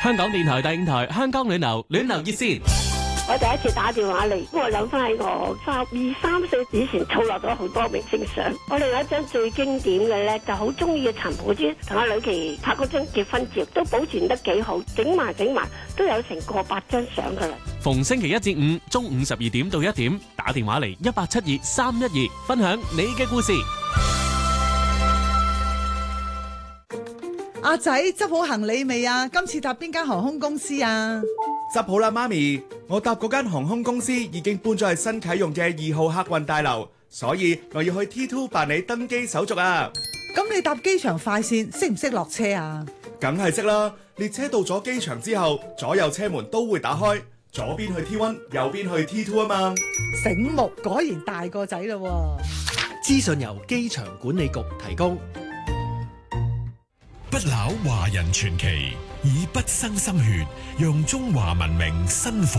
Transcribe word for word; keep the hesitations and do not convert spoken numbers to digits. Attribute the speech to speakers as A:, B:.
A: 香港電台第五台香港暖流暖流熱線。
B: 我第一次打電話嚟，我諗翻起我十二三歲以前儲落咗好多明星相。我另外一張最經典嘅咧，就好中意嘅陳寶珠同阿呂奇拍嗰張結婚照，都保存得幾好，整埋整埋都有成過百張相噶啦。
A: 逢星期一至五中午十二點到一點，打電話嚟一八七二三一二，分享你嘅故事。
C: 阿仔執好行李未啊？今次搭邊間航空公司啊？
D: 執好啦，媽咪，我搭嗰間航空公司已經搬咗去新啟用嘅二號客運大樓，所以我要去 T 二 辦理登機手續啊。
C: 咁你搭機場快線識唔識落車啊？
D: 梗係識啦，列車到咗機場之後，左右車門都會打開，左邊去 T 一，右邊去 T 二啊嘛。
C: 醒目，果然大個仔咯。
E: 資訊由機場管理局提供。
F: 不朽華人傳奇，以不生心血，讓中華文明薪火。